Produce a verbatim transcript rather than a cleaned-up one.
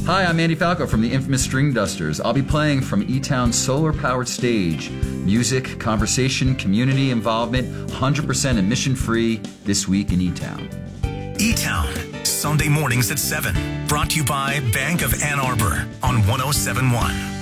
Hi, I'm Andy Falco from the infamous String Dusters. I'll be playing from E-Town's solar-powered stage. Music, conversation, community involvement, one hundred percent emission-free this week in E-Town. E-Town, Sunday mornings at seven. Brought to you by Bank of Ann Arbor on one oh seven point one.